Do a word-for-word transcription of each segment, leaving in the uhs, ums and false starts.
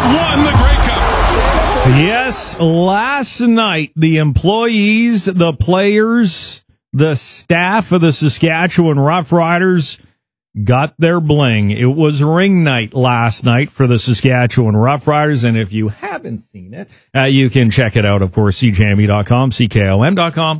won the Grey Cup. Yes, last night, the employees, the players, the staff of the Saskatchewan Roughriders got their bling. It was ring night last night for the Saskatchewan Roughriders, and if you haven't seen it, uh, you can check it out, of course, c j m e dot com, c k o m dot com.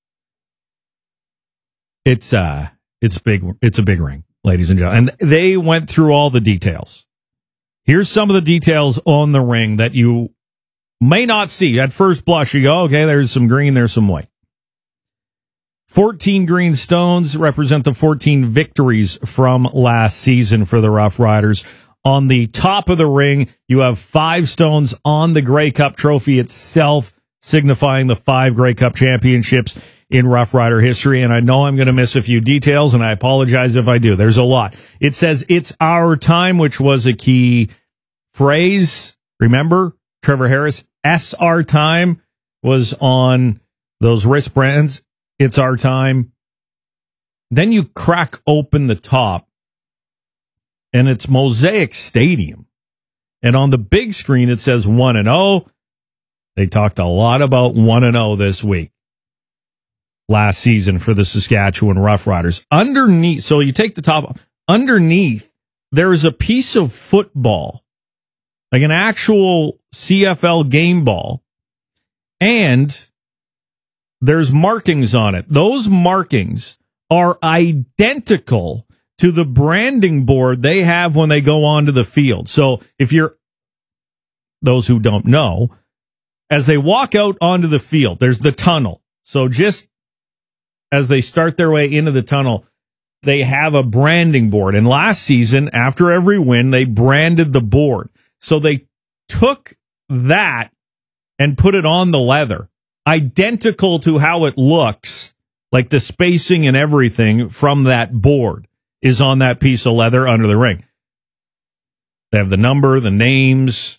It's uh, it's big. It's a big ring, ladies and gentlemen. And they went through all the details. Here's some of the details on the ring that you may not see. At first blush, you go, okay, there's some green, there's some white. fourteen green stones represent the fourteen victories from last season for the Roughriders. On the top of the ring, you have five stones on the Grey Cup trophy itself, signifying the five Grey Cup championships in Rough Rider history. And I know I'm going to miss a few details, and I apologize if I do. There's a lot. It says, "It's our time," which was a key phrase. Remember, Trevor Harris, S R time was on those wristbands. It's our time. Then you crack open the top, and it's Mosaic Stadium. And on the big screen, it says one and oh. They talked a lot about one and oh this week, last season for the Saskatchewan Roughriders. Underneath, so you take the top, underneath, there is a piece of football, like an actual C F L game ball, and there's markings on it. Those markings are identical to the branding board they have when they go onto the field. So if you're, those who don't know, as they walk out onto the field, there's the tunnel. So just as they start their way into the tunnel, they have a branding board. And last season, after every win, they branded the board. So they took that and put it on the leather, identical to how it looks, like the spacing and everything from that board is on that piece of leather under the ring. They have the number, the names,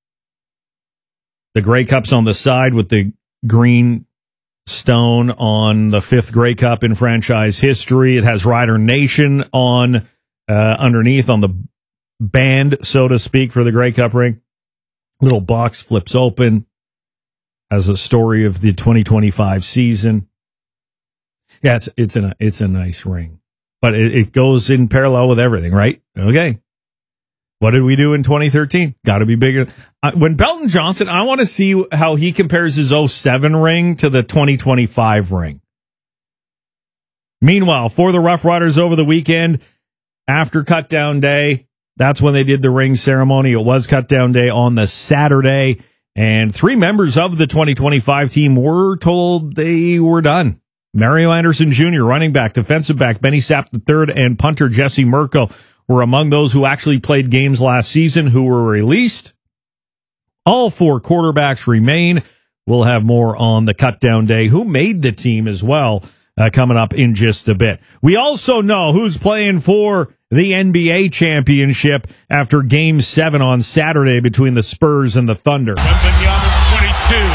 the Grey Cups on the side with the green stone on the fifth Grey Cup in franchise history. It has Rider Nation on uh, underneath on the band, so to speak, for the Grey Cup ring. Little box flips open, has the story of the twenty twenty-five season. Yeah, it's it's a it's a nice ring, but it, it goes in parallel with everything, right? Okay. What did we do in twenty thirteen? Got to be bigger. Uh, when Belton Johnson, I want to see how he compares his oh seven ring to the twenty twenty-five ring. Meanwhile, for the Rough Riders over the weekend, after Cut Down Day, that's when they did the ring ceremony. It was Cut Down Day on the Saturday, and three members of the twenty twenty-five team were told they were done. Mario Anderson Junior, running back, defensive back Benny Sapp the third, and punter Jesse Mirko were among those who actually played games last season who were released. All four quarterbacks remain. We'll have more on the Cut Down Day, who made the team as well, uh, coming up in just a bit. We also know who's playing for the N B A championship after Game seven on Saturday between the Spurs and the Thunder. Wembanyama twenty-two.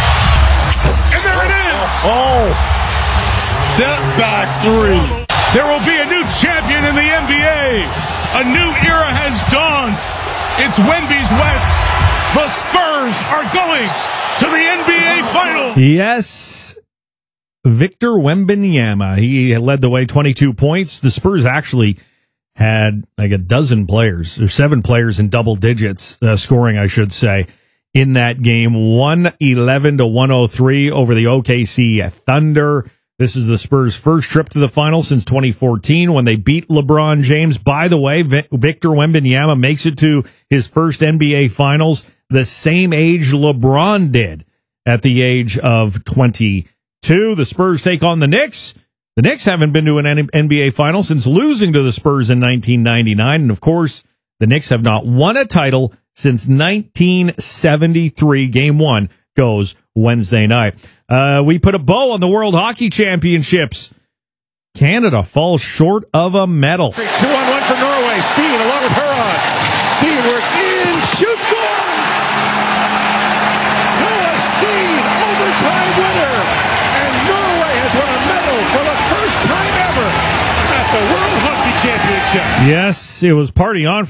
And there it is! Oh! Step back three. There will be a new champion in the N B A. A new era has dawned. It's Wemby's West. The Spurs are going to the N B A Final. Yes, Victor Wembanyama. He led the way, twenty-two points. The Spurs actually had like a dozen players, or seven players in double digits uh, scoring, I should say, in that game. one eleven to one oh three over the O K C Thunder. This is the Spurs' first trip to the final since twenty fourteen when they beat LeBron James. By the way, Victor Wembanyama makes it to his first N B A Finals the same age LeBron did, at the age of twenty-two. The Spurs take on the Knicks. The Knicks haven't been to an N B A Final since losing to the Spurs in nineteen ninety-nine. And, of course, the Knicks have not won a title since nineteen seventy-three. Game one goes Wednesday night. Uh, we put a bow on the World Hockey Championships. Canada falls short of a medal. Two on one for Norway. Steen along with Huron. Steen works in, shoots, goal! Noah Steen, overtime winner. And Norway has won a medal for the first time ever at the World Hockey Championship. Yes, it was party on